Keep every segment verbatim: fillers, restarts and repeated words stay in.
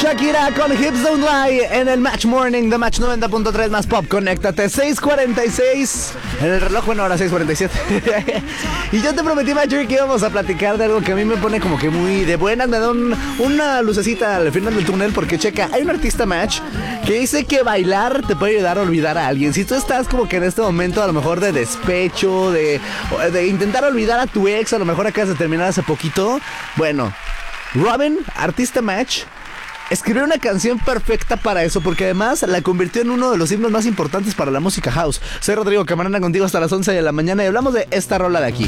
Shakira con Hips Don't Lie en el Match Morning de Match noventa punto tres más Pop. Conéctate, seis cuarenta y seis en el reloj, bueno, ahora seis cuarenta y siete. Y yo te prometí, Matcher, que íbamos a platicar de algo que a mí me pone como que muy de buenas. Me da un, una lucecita al final del túnel, porque checa, hay un artista, Match, que dice que bailar te puede ayudar a olvidar a alguien. Si tú estás como que en este momento a lo mejor de despecho, de, de intentar olvidar a tu ex, a lo mejor acabas de terminar hace poquito, bueno, Robin, artista Match, escribió una canción perfecta para eso, porque además la convirtió en uno de los himnos más importantes para la música house. Soy Rodrigo Camarena, contigo hasta las once de la mañana, y hablamos de esta rola de aquí.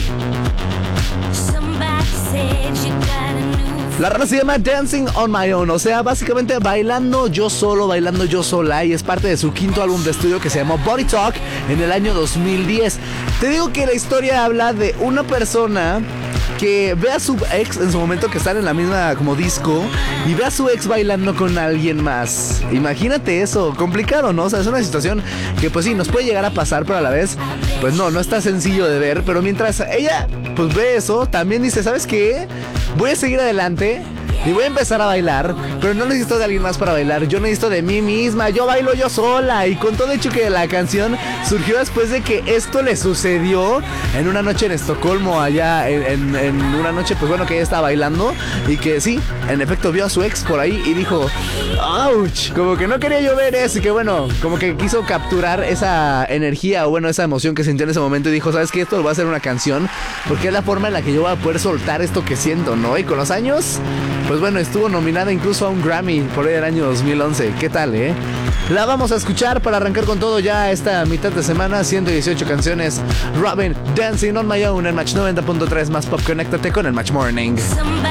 La rola se llama Dancing on My Own, o sea, básicamente bailando yo solo, bailando yo sola, y es parte de su quinto álbum de estudio que se llamó Body Talk en el año dos mil diez. Te digo que la historia habla de una persona que ve a su ex en su momento, que están en la misma como disco, y ve a su ex bailando con alguien más. Imagínate eso, complicado, ¿no? O sea, es una situación que pues sí, nos puede llegar a pasar, pero a la vez, pues no, no está sencillo de ver. Pero mientras ella pues ve eso, también dice, ¿sabes qué? Voy a seguir adelante y voy a empezar a bailar, pero no necesito de alguien más para bailar. Yo necesito de mí misma, yo bailo yo sola. Y con todo hecho que la canción surgió después de que esto le sucedió en una noche en Estocolmo, allá en, en, en una noche, pues bueno, que ella estaba bailando, y que sí, en efecto vio a su ex por ahí y dijo, ouch, como que no quería yo ver eso, y que bueno, como que quiso capturar esa energía, o bueno, esa emoción que sintió en ese momento, y dijo, ¿sabes qué? Esto lo voy a hacer una canción, porque es la forma en la que yo voy a poder soltar esto que siento, ¿no? Y con los años, pues bueno, estuvo nominada incluso a un Grammy por ahí del año dos mil once. ¿Qué tal, eh? La vamos a escuchar para arrancar con todo ya esta mitad de semana. ciento dieciocho canciones. Robin, Dancing on My Own en Match noventa punto tres más Pop. Conéctate con el Match Morning.